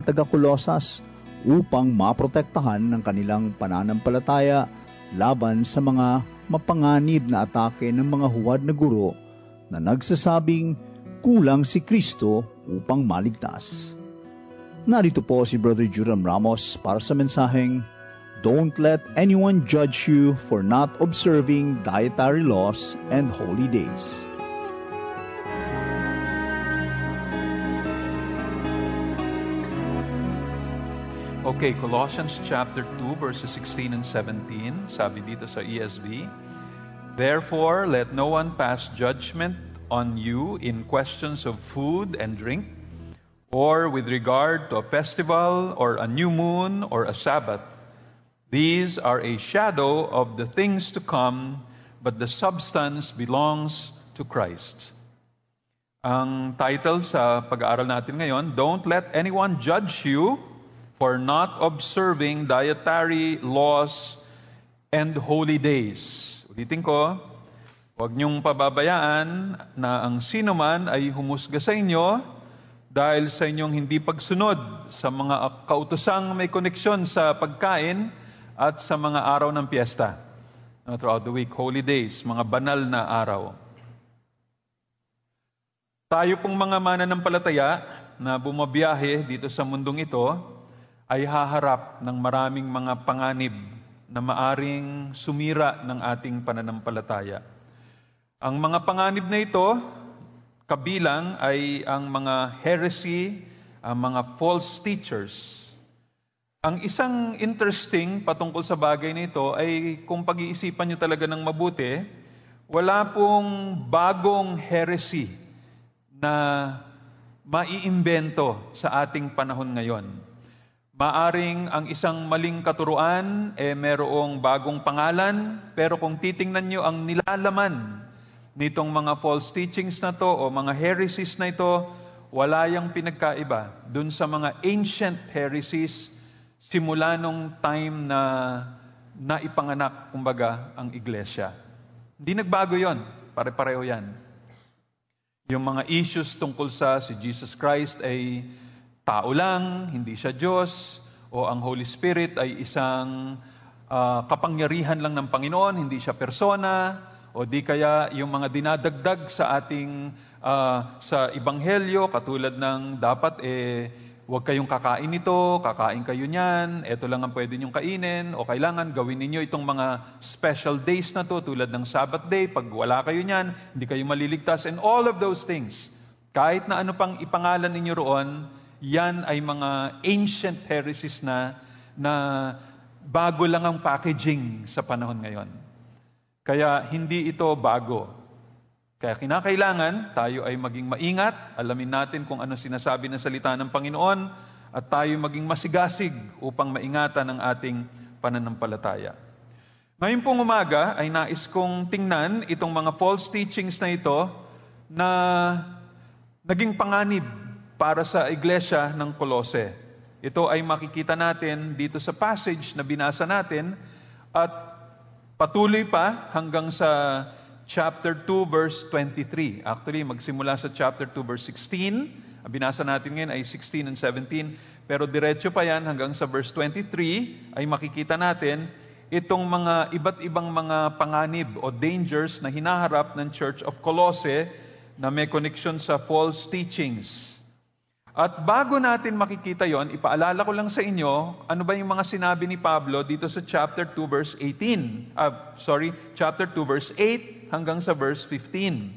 taga-Kolosas upang maprotektahan ng kanilang pananampalataya laban sa mga mapanganib na atake ng mga huwad na guro na nagsasabing kulang si Kristo upang maligtas. Narito po si Brother Juram Ramos para sa mensaheng, Don't let anyone judge you for not observing dietary laws and holy days. Okay, Colossians chapter 2 verses 16 and 17, sabi dito sa ESV, Therefore, let no one pass judgment on you in questions of food and drink, or with regard to a festival, or a new moon, or a Sabbath. These are a shadow of the things to come, but the substance belongs to Christ. Ang title sa pag-aaral natin ngayon, Don't let anyone judge you for not observing dietary laws and holy days. Ulitin ko, huwag niyong pababayaan na ang sino man ay humusga sa inyo dahil sa inyong hindi pagsunod sa mga kautosang may koneksyon sa pagkain at sa mga araw ng piyesta. Throughout the week, holy days, mga banal na araw. Tayo pong mga mananampalataya na bumabiyahe dito sa mundong ito ay haharap ng maraming mga panganib na maaring sumira ng ating pananampalataya. Ang mga panganib na ito, kabilang ay ang mga heresy, ang mga false teachers. Ang isang interesting patungkol sa bagay na ito ay kung pag-iisipan nyo talaga ng mabuti, wala pong bagong heresy na maiimbento sa ating panahon ngayon. Maaring ang isang maling katuruan merong bagong pangalan, pero kung titingnan nyo ang nilalaman nitong mga false teachings na to o mga heresies na ito, wala yang pinagkaiba dun sa mga ancient heresies simula nung time na naipanganak, kumbaga, ang iglesia. Hindi nagbago yon, pare-pareho yan. Yung mga issues tungkol sa si Jesus Christ ay tao lang, hindi siya Diyos, o ang Holy Spirit ay isang kapangyarihan lang ng Panginoon, hindi siya persona, o di kaya yung mga dinadagdag sa ating sa Ebanghelyo, katulad ng dapat huwag kayong kakain nito, kakain kayo niyan, ito lang ang pwede niyong kainin, o kailangan gawin ninyo itong mga special days na to, tulad ng Sabbath day, pag wala kayo niyan, hindi kayo maliligtas, and all of those things. Kahit na ano pang ipangalan ninyo roon, yan ay mga ancient heresies na bago lang ang packaging sa panahon ngayon. Kaya hindi ito bago. Kaya kinakailangan tayo ay maging maingat, alamin natin kung ano sinasabi ng salita ng Panginoon, at tayo maging masigasig upang maingatan ang ating pananampalataya. Ngayon pong umaga ay nais kong tingnan itong mga false teachings na ito na naging panganib para sa iglesia ng Kolose. Ito ay makikita natin dito sa passage na binasa natin, at patuloy pa hanggang sa chapter 2 verse 23. Actually, magsimula sa chapter 2 verse 16. Ang binasa natin ngayon ay 16 and 17. Pero diretso pa yan hanggang sa verse 23 ay makikita natin itong mga iba't ibang mga panganib o dangers na hinaharap ng Church of Colossae na may connection sa false teachings. At bago natin makikita yon, ipaalala ko lang sa inyo, ano ba yung mga sinabi ni Pablo dito sa chapter 2 verse 18. Chapter 2 verse 8 hanggang sa verse 15.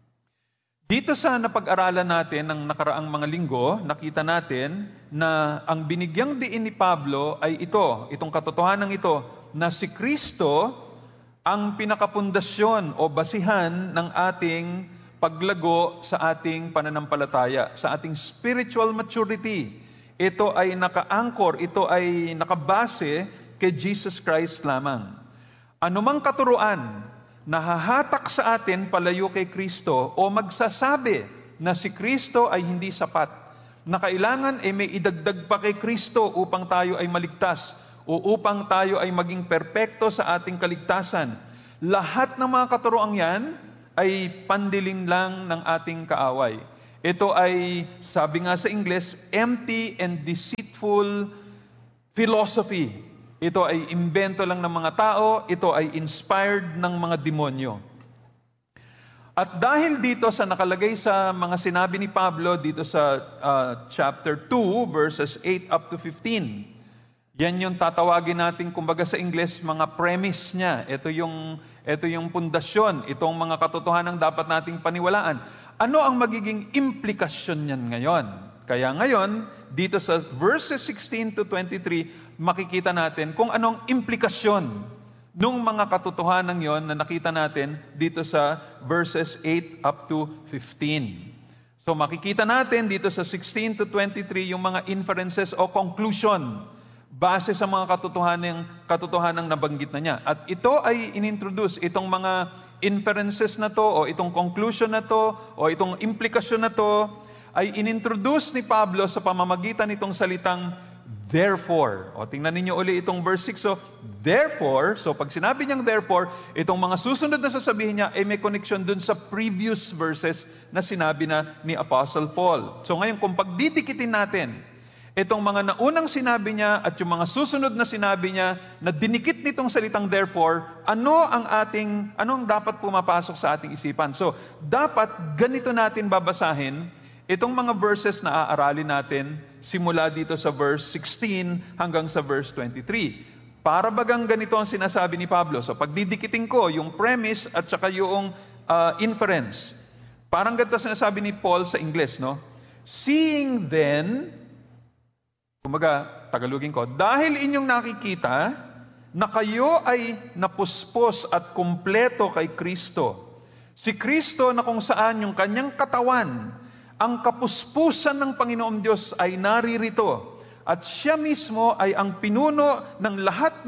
Dito sa napag-aralan natin ng nakaraang mga linggo, nakita natin na ang binigyang diin ni Pablo ay itong katotohanan ito, na si Kristo ang pinakapundasyon o basihan ng ating paglago sa ating pananampalataya, sa ating spiritual maturity. Ito ay naka-anchor, ito ay nakabase kay Jesus Christ lamang. Anumang katuruan na hahatak sa atin palayo kay Kristo o magsasabi na si Kristo ay hindi sapat, na kailangan may idagdag pa kay Kristo upang tayo ay maligtas o upang tayo ay maging perpekto sa ating kaligtasan, lahat ng mga katuroang yan ay pandiling lang ng ating kaaway. Ito ay, sabi nga sa Ingles, empty and deceitful philosophy. Ito ay imbento lang ng mga tao, ito ay inspired ng mga demonyo. At dahil dito sa nakalagay sa mga sinabi ni Pablo dito sa chapter 2, verses 8 up to 15, yan yung tatawagin natin, kumbaga sa Ingles, mga premise niya. Ito yung pundasyon, itong mga katotohanan dapat nating paniwalaan. Ano ang magiging implikasyon niyan ngayon? Kaya ngayon, dito sa verses 16 to 23, makikita natin kung anong implikasyon nung mga katotohanan yon na nakita natin dito sa verses 8 up to 15. So makikita natin dito sa 16 to 23 yung mga inferences o conclusion base sa mga katotohanang nabanggit na niya. At ito ay inintroduce, itong mga inferences na to o itong conclusion na to o itong implikasyon na to ay inintroduce ni Pablo sa pamamagitan nitong salitang therefore. O tingnan ninyo uli itong verse 6. So, therefore, so pag sinabi niyang therefore, itong mga susunod na sasabihin niya ay may connection dun sa previous verses na sinabi na ni Apostle Paul. So ngayon, kung pagdidikitin natin itong mga naunang sinabi niya at yung mga susunod na sinabi niya na dinikit nitong salitang therefore, ano ang dapat pumapasok sa ating isipan? So, dapat ganito natin babasahin itong mga verses na aaralin natin simula dito sa verse 16 hanggang sa verse 23. Para bagang ganito ang sinasabi ni Pablo. So pagdidikitin ko yung premise at saka yung inference. Parang ganito sinasabi ni Paul sa Ingles, no? Seeing then, kumbaga, Tagalogin ko, dahil inyong nakikita na kayo ay napuspos at kumpleto kay Kristo. Si Kristo na kung saan yung kanyang katawan, ang kapuspusan ng Panginoong Diyos ay naririto. At siya mismo ay ang pinuno ng lahat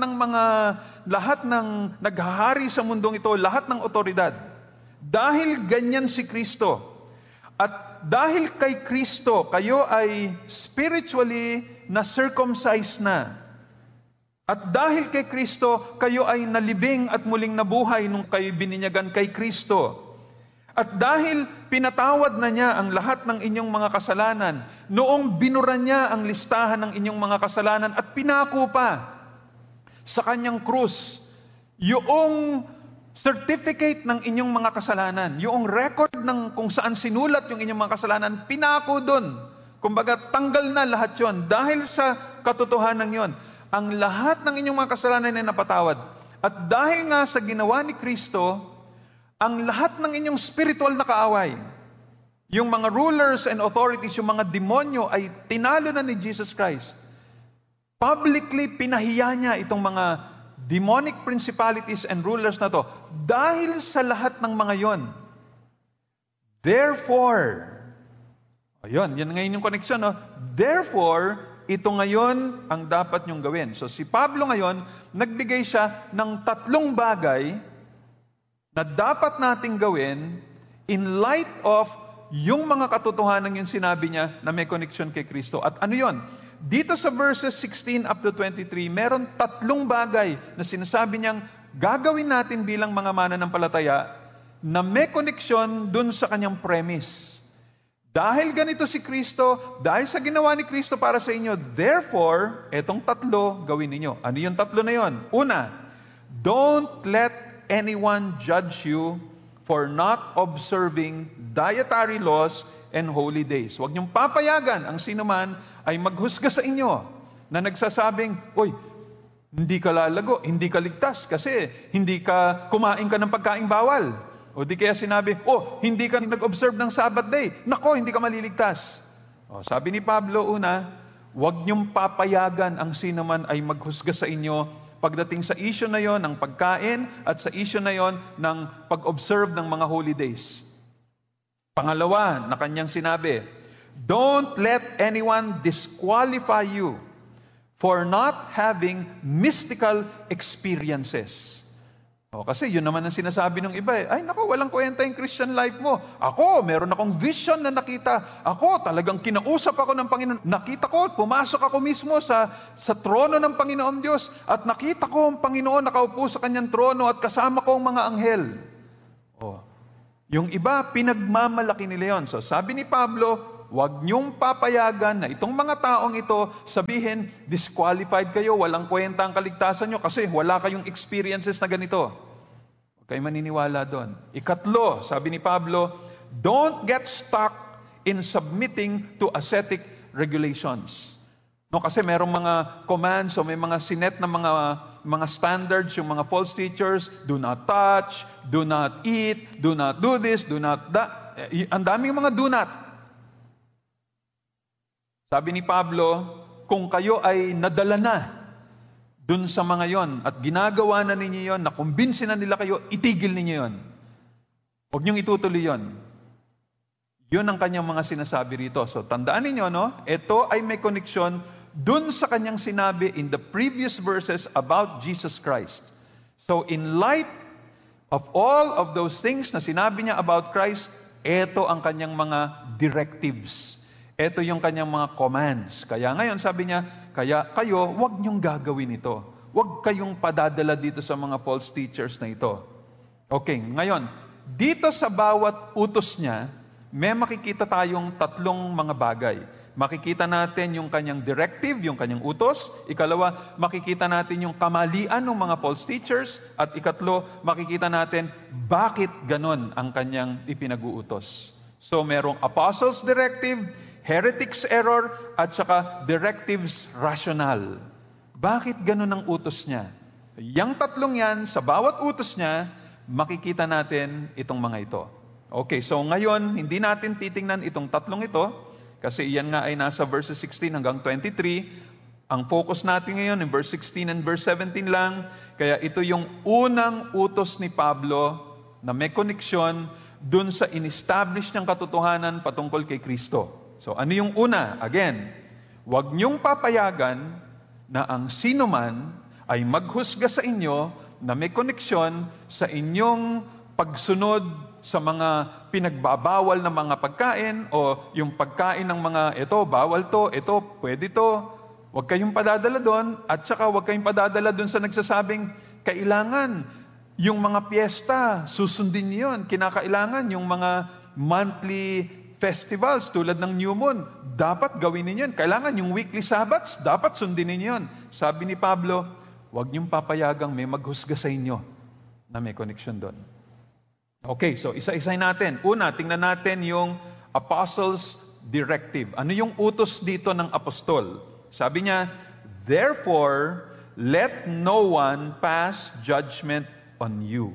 ng naghahari sa mundong ito, lahat ng otoridad. Dahil ganyan si Kristo. At dahil kay Kristo, kayo ay spiritually na circumcised na. At dahil kay Kristo, kayo ay nalibing at muling nabuhay nung kayo bininyagan kay Kristo. At dahil pinatawad na niya ang lahat ng inyong mga kasalanan, noong binura niya ang listahan ng inyong mga kasalanan at pinako pa sa kanyang krus, yung certificate ng inyong mga kasalanan, yung record ng kung saan sinulat yung inyong mga kasalanan, pinako doon. Kumbaga, tanggal na lahat yon dahil sa katotohanan yon. Ang lahat ng inyong mga kasalanan ay napatawad. At dahil nga sa ginawa ni Kristo, ang lahat ng inyong spiritual na kaaway, yung mga rulers and authorities, yung mga demonyo ay tinalo na ni Jesus Christ. Publicly pinahiya niya itong mga demonic principalities and rulers na to dahil sa lahat ng mga yon. Therefore, ayun, yan ngayon yung connection, no? Therefore, ito ngayon ang dapat nyong gawin. So si Pablo ngayon, nagbigay siya ng 3 bagay na dapat nating gawin in light of yung mga katotohanan yung sinabi niya na may connection kay Kristo. At ano yon? Dito sa verses 16 up to 23, meron 3 bagay na sinasabi niyang gagawin natin bilang mga mananampalataya na may connection dun sa kanyang premise. Dahil ganito si Kristo, dahil sa ginawa ni Kristo para sa inyo, therefore, etong 3 gawin ninyo. Ano yung 3 na yon? Una, don't let anyone judge you for not observing dietary laws and holy days. Huwag niyong papayagan ang sinuman ay maghusga sa inyo na nagsasabing, "Oy, hindi ka lalago, hindi ka ligtas kasi hindi ka kumain ka ng pagkaing bawal." O di kaya sinabi, "Oh, hindi ka nag-observe ng Sabbath day. Nako, hindi ka maliligtas." O, sabi ni Pablo una, huwag niyong papayagan ang sinuman ay maghusga sa inyo pagdating sa issue na yon ng pagkain at sa issue na yon ng pag-observe ng mga holy days. Pangalawa, na kanyang sinabi, don't let anyone disqualify you for not having mystical experiences. O, kasi yun naman ang sinasabi ng iba. Ay, naku, walang kwenta yung Christian life mo. Ako, meron akong vision na nakita. Ako, talagang kinausap ako ng Panginoon. Nakita ko, pumasok ako mismo sa trono ng Panginoon Diyos. At nakita ko ang Panginoon nakaupo sa kanyang trono at kasama ko ang mga anghel. O, Yung iba, pinagmamalaki nila yun. So sabi ni Pablo, huwag niyong papayagan na itong mga taong ito sabihin, disqualified kayo, walang kwenta ang kaligtasan nyo kasi wala kayong experiences na ganito. Huwag kayo maniniwala doon. Ikatlo, sabi ni Pablo, don't get stuck in submitting to ascetic regulations. No, kasi merong mga commands o may mga sinet na mga standards, yung mga false teachers, do not touch, do not eat, do not do this, do not that. Ang daming mga do not. Sabi ni Pablo, kung kayo ay nadala na dun sa mga yon at ginagawa na ninyo yon, nakumbinsi na nila kayo, itigil ninyo yon. Huwag niyong itutuloy yon. Yun ang kanyang mga sinasabi rito. So, tandaan ninyo, no? Ito ay may koneksyon dun sa kanyang sinabi in the previous verses about Jesus Christ. So, in light of all of those things na sinabi niya about Christ, ito ang kanyang mga directives. Ito yung kanyang mga commands. Kaya ngayon, sabi niya, kaya kayo, huwag niyong gagawin ito. Huwag kayong padadala dito sa mga false teachers na ito. Okay, ngayon, dito sa bawat utos niya, may makikita tayong tatlong mga bagay. Makikita natin yung kanyang directive, yung kanyang utos. Ikalawa, makikita natin yung kamalian ng mga false teachers. At ikatlo, makikita natin bakit ganon ang kanyang ipinag-uutos. So, merong apostles' directive, heretics' error, at saka directives rational. Bakit ganon ang utos niya? Yang tatlong yan, sa bawat utos niya, makikita natin itong mga ito. Okay, so ngayon, hindi natin titingnan itong tatlong ito, kasi iyan nga ay nasa verses 16 hanggang 23. Ang focus natin ngayon in verse 16 and verse 17 lang. Kaya ito yung unang utos ni Pablo na may koneksyon dun sa in-establish niyang katotohanan patungkol kay Kristo. So ano yung una? Again, huwag niyong papayagan na ang sinuman ay maghusga sa inyo na may koneksyon sa inyong pagsunod sa mga pinagbabawal na mga pagkain o yung pagkain ng mga ito, bawal to, ito, pwede to. Huwag kayong padadala doon at saka huwag kayong padadala doon sa nagsasabing kailangan yung mga piyesta, susundin niyo yun. Kinakailangan yung mga monthly festivals tulad ng New Moon, dapat gawin niyo yun. Kailangan yung weekly Sabbaths, dapat sundin niyo yun. Sabi ni Pablo, huwag niyong papayagang may maghusga sa inyo na may connection doon. Okay, so isa-isahin natin. Una, tingnan natin yung Apostles' Directive. Ano yung utos dito ng apostol? Sabi niya, therefore, let no one pass judgment on you.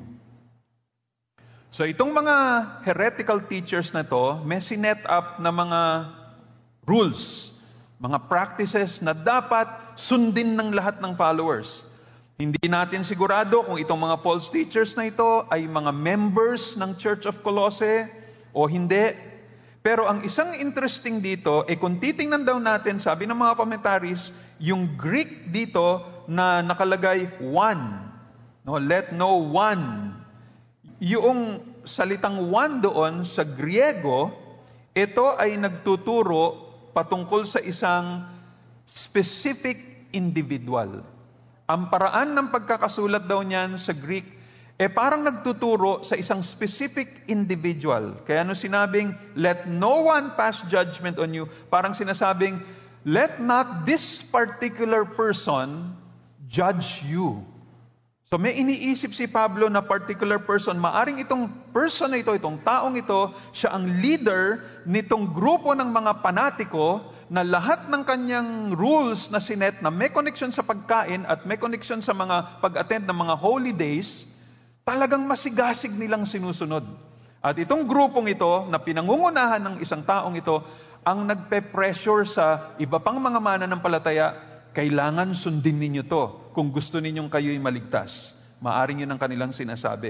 So itong mga heretical teachers na to, may sinet up na mga rules, mga practices na dapat sundin ng lahat ng followers. Hindi natin sigurado kung itong mga false teachers na ito ay mga members ng Church of Colossae o hindi. Pero ang isang interesting dito, kung titingnan daw natin, sabi ng mga commentaries, yung Greek dito na nakalagay one. No, let no one. Yung salitang one doon sa Griego, ito ay nagtuturo patungkol sa isang specific individual. Ang paraan ng pagkakasulat daw niyan sa Greek, parang nagtuturo sa isang specific individual. Kaya sinabing, let no one pass judgment on you, parang sinasabing, let not this particular person judge you. So may iniisip si Pablo na particular person, maaring itong person na ito, itong taong ito, siya ang leader nitong grupo ng mga panatiko na lahat ng kanyang rules na sinet na may connection sa pagkain at may connection sa mga pag-attend ng mga holy days, talagang masigasig nilang sinusunod. At itong grupong ito na pinangungunahan ng isang taong ito, ang nagpe-pressure sa iba pang mga mananampalataya, kailangan sundin ninyo to kung gusto ninyong kayo'y maligtas. Maaring yun ang kanilang sinasabi.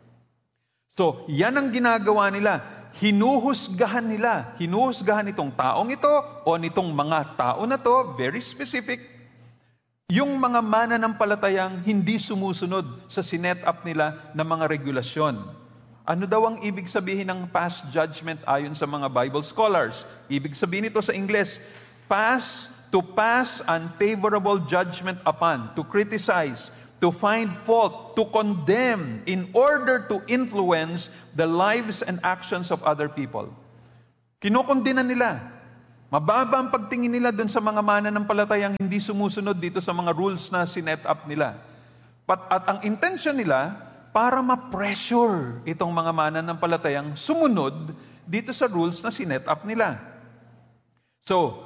So, yan ang ginagawa nila. Hinuhusgahan itong taong ito o nitong mga tao na to, very specific, yung mga mananampalatayang hindi sumusunod sa sinet up nila na mga regulasyon. Ano daw ang ibig sabihin ng pass judgment ayon sa mga Bible scholars? Ibig sabihin ito sa Ingles, to pass unfavorable judgment upon, to criticize, to find fault, to condemn, in order to influence the lives and actions of other people. Kinokondena nila. Mababa ang pagtingin nila doon sa mga mananampalatayang hindi sumusunod dito sa mga rules na sinet up nila. At ang intention nila, para ma-pressure itong mga mananampalatayang sumunod dito sa rules na sinet up nila. So,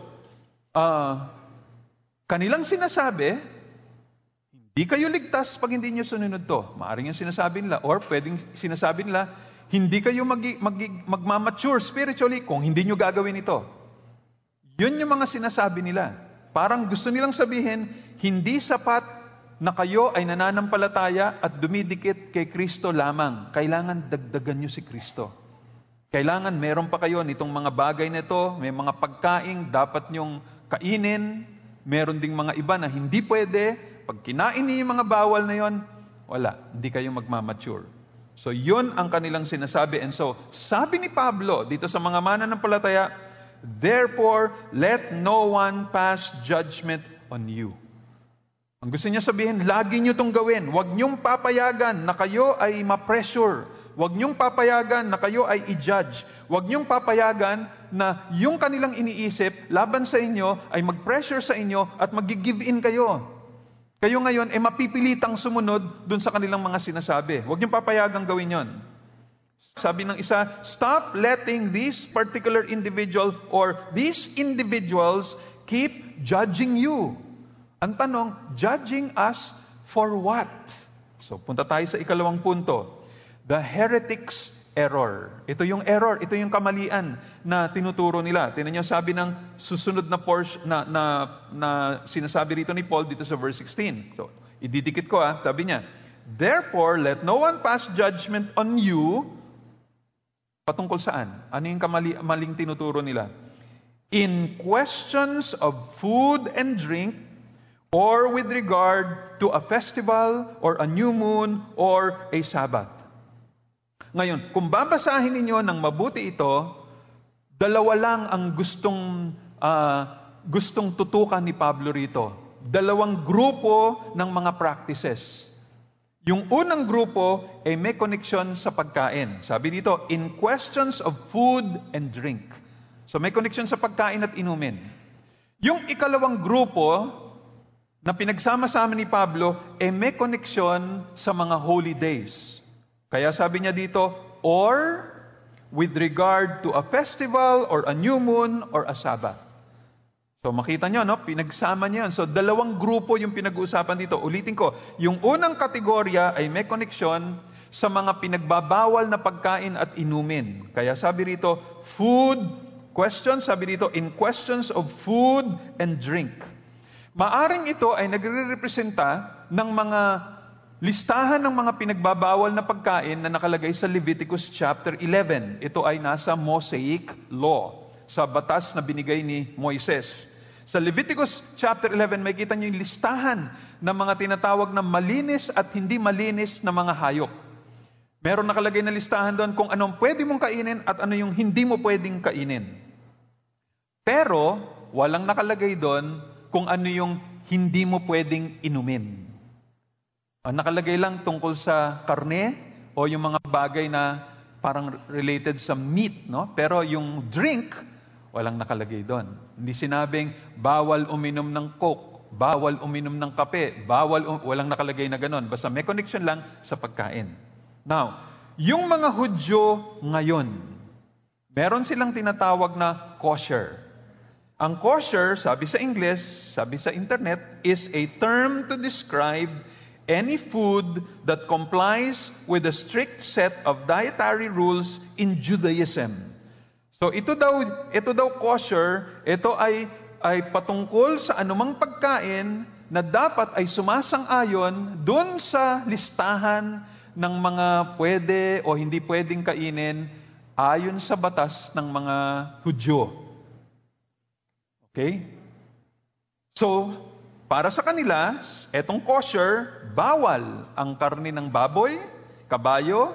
kanilang sinasabi, hindi kayo ligtas pag hindi nyo sununod to. Maaring yung sinasabi nila, or pwedeng sinasabi nila, hindi kayo magmamature spiritually kung hindi nyo gagawin ito. Yun yung mga sinasabi nila. Parang gusto nilang sabihin, hindi sapat na kayo ay nananampalataya at dumidikit kay Kristo lamang. Kailangan dagdagan nyo si Kristo. Kailangan meron pa kayo nitong mga bagay na ito, may mga pagkain dapat nyong kainin, meron ding mga iba na hindi pwede. Pag kinain niyo yung mga bawal na yon, wala, hindi kayo magmamature. So yun ang kanilang sinasabi. And so, sabi ni Pablo dito sa mga mananampalataya, therefore, let no one pass judgment on you. Ang gusto niya sabihin, lagi niyo itong gawin. Huwag niyong papayagan na kayo ay ma-pressure. Huwag niyong papayagan na kayo ay i-judge. Huwag niyong papayagan na yung kanilang iniisip laban sa inyo ay mag-pressure sa inyo at mag-give in kayo. Kayo ngayon ay mapipilitang sumunod dun sa kanilang mga sinasabi. Huwag niyong papayagang gawin yon. Sabi ng isa, stop letting this particular individual or these individuals keep judging you. Ang tanong, judging us for what? So, punta tayo sa ikalawang punto. The heretic's error. Ito yung error, ito yung kamalian na tinuturo nila. Tingnan niyo, sabi ng susunod na portion na sinasabi rito ni Paul dito sa verse 16. So, ididikit ko sabi niya, therefore, let no one pass judgment on you. Patungkol saan? Ano yung maling tinuturo nila? In questions of food and drink, or with regard to a festival, or a new moon, or a Sabbath. Ngayon, kung babasahin ninyo ng mabuti ito, dalawa lang ang gustong tutukan ni Pablo rito. Dalawang grupo ng mga practices. Yung unang grupo ay may connection sa pagkain. Sabi dito, in questions of food and drink. So may connection sa pagkain at inumin. Yung ikalawang grupo na pinagsama-sama ni Pablo ay may connection sa mga holy days. Kaya sabi niya dito, or with regard to a festival or a new moon or a Sabbath. So makita nyo, pinagsama niya yan. So dalawang grupo yung pinag-uusapan dito. Ulitin ko, yung unang kategorya ay may koneksyon sa mga pinagbabawal na pagkain at inumin. Kaya sabi rito, food, sabi dito, in questions of food and drink. Maaring ito ay nagre-representa ng mga listahan ng mga pinagbabawal na pagkain na nakalagay sa Leviticus chapter 11. Ito ay nasa Mosaic Law, sa batas na binigay ni Moises. Sa Leviticus chapter 11, may kita nyo yung listahan ng mga tinatawag na malinis at hindi malinis na mga hayop. Meron nakalagay na listahan doon kung anong pwede mong kainin at ano yung hindi mo pwedeng kainin. Pero, walang nakalagay doon kung ano yung hindi mo pwedeng inumin. Ang nakalagay lang tungkol sa karne o yung mga bagay na parang related sa meat, no? Pero yung drink, walang nakalagay doon. Hindi sinabing bawal uminom ng Coke, bawal uminom ng kape, walang nakalagay na ganon. Basta may connection lang sa pagkain. Now, yung mga Hudyo ngayon, meron silang tinatawag na kosher. Ang kosher, sabi sa English, sabi sa internet, is a term to describe any food that complies with a strict set of dietary rules in Judaism. So ito daw kosher, ito ay patungkol sa anumang pagkain na dapat ay sumasang-ayon doon sa listahan ng mga pwede o hindi pwedeng kainin ayon sa batas ng mga Hudyo. Okay? So, para sa kanila, etong kosher, bawal ang karne ng baboy, kabayo,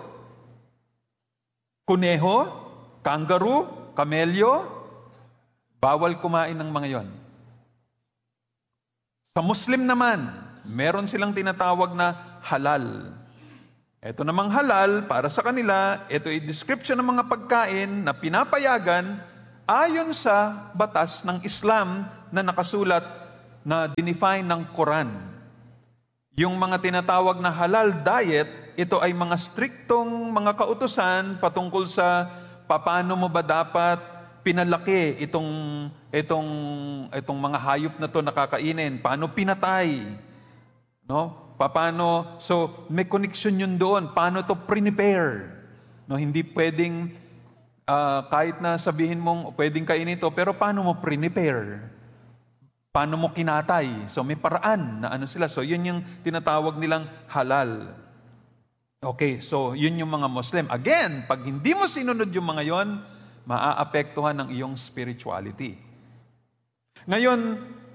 kuneho, kangaroo, kamelyo, bawal kumain ng mga yon. Sa Muslim naman, Meron silang tinatawag na halal. Ito namang halal, para sa kanila, ito ay description ng mga pagkain na pinapayagan ayon sa batas ng Islam na nakasulat na dinefine ng Quran. Yung mga tinatawag na halal diet, ito ay mga striktong mga kautusan patungkol sa paano mo ba dapat pinalaki itong mga hayop na to nakakainin, paano pinatay, no? Paano, so may connection yun doon, paano to prepare, no? Hindi pwedeng kahit na sabihin mong pwedeng kainin ito, pero paano mo prepare? Paano mo kinatay? So may paraan na ano sila. So yun yung tinatawag nilang halal. Okay, so yun yung mga Muslim. Again, pag hindi mo sinunod yung mga yon, maaapektuhan ng iyong spirituality. Ngayon,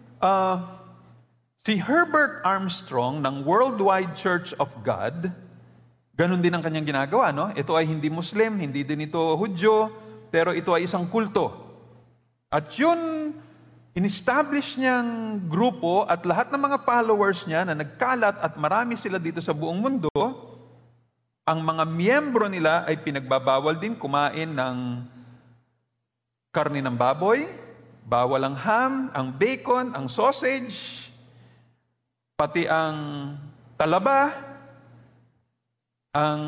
si Herbert Armstrong ng Worldwide Church of God, ganun din ang kanyang ginagawa, no? Ito ay hindi Muslim, hindi din ito Hudyo, pero ito ay isang kulto. At yun, in-establish niyang grupo at lahat ng mga followers niya na nagkalat at marami sila dito sa buong mundo, ang mga miyembro nila ay pinagbabawal din kumain ng karne ng baboy, bawal ang ham, ang bacon, ang sausage, pati ang talaba, ang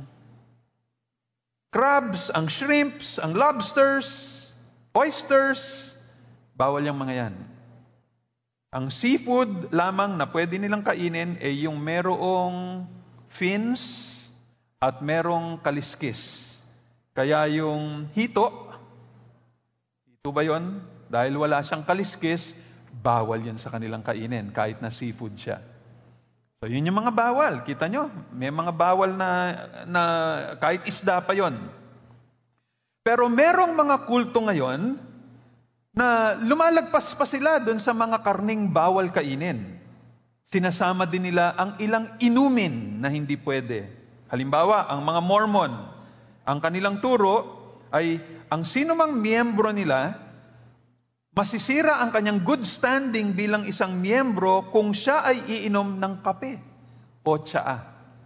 crabs, ang shrimps, ang lobsters, oysters, bawal yung mga yan. Ang seafood lamang na pwede nilang kainin ay yung merong fins at merong kaliskis. Kaya yung hito ba yun? Dahil wala siyang kaliskis, bawal yan sa kanilang kainin, kahit na seafood siya. So yun yung mga bawal. Kita nyo, may mga bawal na kahit isda pa yon. Pero merong mga kulto ngayon na lumalagpas pa sila doon sa mga karning bawal kainin. Sinasama din nila ang ilang inumin na hindi pwede. Halimbawa, ang mga Mormon, ang kanilang turo ay ang sino mang miyembro nila, masisira ang kanyang good standing bilang isang miyembro kung siya ay iinom ng kape o tsaa.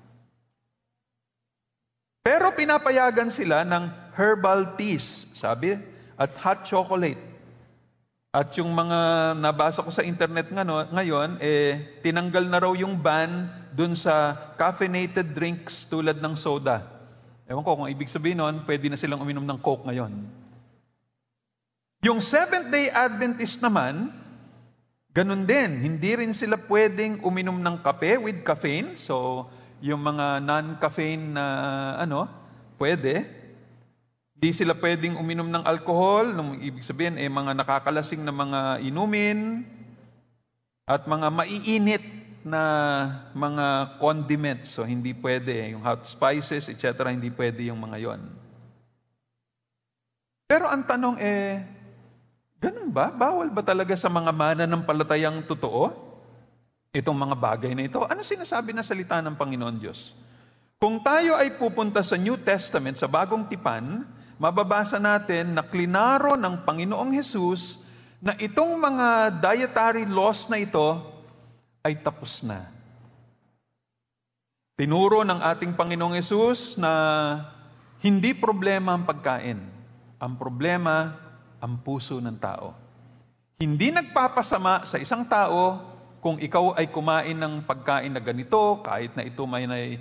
Pero pinapayagan sila ng herbal teas, sabi, at hot chocolate. At yung mga nabasa ko sa internet ngayon, tinanggal na raw yung ban dun sa caffeinated drinks tulad ng soda. Ewan ko kung ibig sabihin nun, pwede na silang uminom ng Coke ngayon. Yung Seventh-day Adventist naman, ganun din. Hindi rin sila pwedeng uminom ng kape with caffeine. So, yung mga non-caffeine na pwede. Hindi sila pwedeng uminom ng alcohol. Ibig sabihin, mga nakakalasing na mga inumin at mga maiinit na mga condiments. So, hindi pwede. Yung hot spices, etc., hindi pwede yung mga yon. Pero ang tanong ganun ba? Bawal ba talaga sa mga mananampalatayang totoo itong mga bagay na ito? Ano sinasabi na salita ng Panginoon Diyos? Kung tayo ay pupunta sa New Testament, sa Bagong Tipan, mababasa natin na klinaro ng Panginoong Hesus na itong mga dietary laws na ito ay tapos na. Tinuro ng ating Panginoong Hesus na hindi problema ang pagkain. Ang problema, ang puso ng tao. Hindi nagpapasama sa isang tao kung ikaw ay kumain ng pagkain na ganito, kahit na ito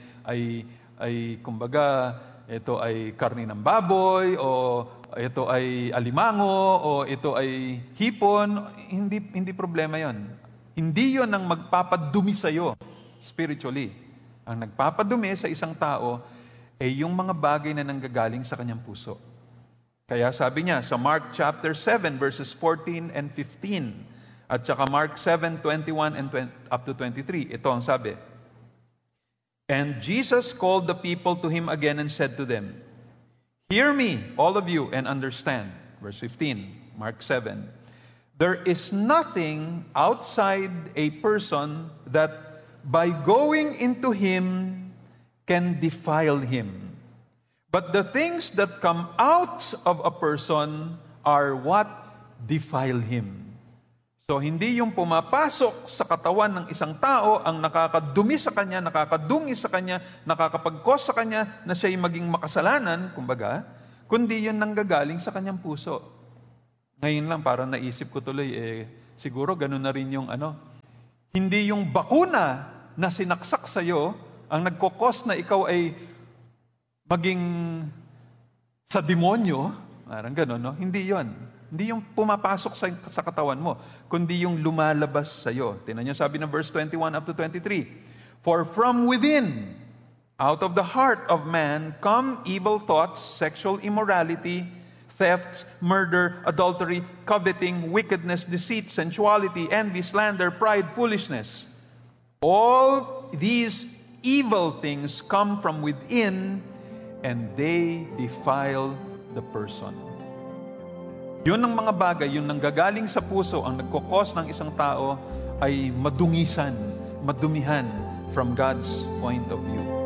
kumbaga, ito ay karne ng baboy, o ito ay alimango, o ito ay hipon. Hindi problema yon. Hindi yon ang magpapadumi sa iyo spiritually. Ang nagpapadumi sa isang tao ay yung mga bagay na nanggagaling sa kanyang puso. Kaya sabi niya sa Mark chapter 7 verses 14 and 15 at saka Mark 7:21 and up to 23. Ito ang sabi. And Jesus called the people to him again and said to them, "Hear me, all of you, and understand." Verse 15, Mark 7. There is nothing outside a person that by going into him can defile him. But the things that come out of a person are what defile him. So, hindi yung pumapasok sa katawan ng isang tao ang nakakadumi sa kanya, nakakadungi sa kanya, nakakapag-cause sa kanya na siya'y maging makasalanan, kumbaga, kundi yun nanggagaling sa kanyang puso. Ngayon lang, parang naisip ko tuloy, siguro ganun na rin yung hindi yung bakuna na sinaksak sa'yo ang nagkukos na ikaw ay maging sa demonyo, parang ganun, no? Hindi yon. Hindi yung pumapasok sa katawan mo, kundi yung lumalabas sa'yo. Tingnan niyo, sabi ng verse 21 up to 23. For from within, out of the heart of man, come evil thoughts, sexual immorality, theft, murder, adultery, coveting, wickedness, deceit, sensuality, envy, slander, pride, foolishness. All these evil things come from within, and they defile the person. Yun ang mga bagay, yun nanggagaling sa puso, ang nagkukos ng isang tao ay madungisan, madumihan from God's point of view.